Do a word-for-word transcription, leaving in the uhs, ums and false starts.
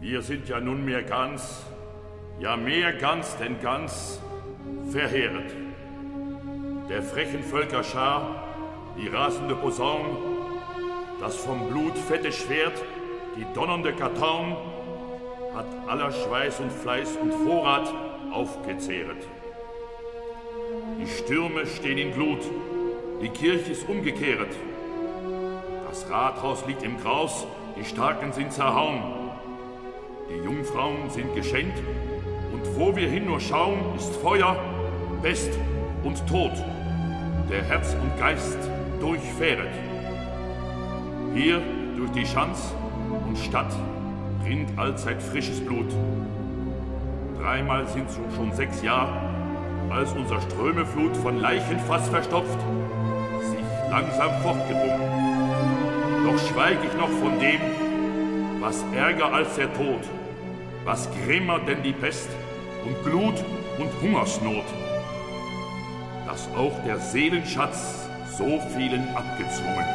Wir sind ja nunmehr ganz, ja mehr ganz denn ganz, verheeret. Der frechen Völker Schar, die rasende Posaun, das vom Blut fette Schwert, die donnernde Kartaun, hat aller Schweiß und Fleiß und Vorrat aufgezehret. Die Stürme stehen in Glut, die Kirche ist umgekehret. Das Rathaus liegt im Graus, die Starken sind zerhauen. Die Jungfrauen sind geschenkt, und wo wir hin nur schauen, ist Feuer, Pest und Tod, der Herz und Geist durchfähret. Hier durch die Schanz und Stadt rinnt allzeit frisches Blut. Dreimal sind schon sechs Jahre, als unser Strömeflut von Leichen fast verstopft, sich langsam fortgedrungen. Doch schweig ich noch von dem, was ärger als der Tod, was grimmer denn die Pest und Glut und Hungersnot, dass auch der Seelenschatz so vielen abgezwungen.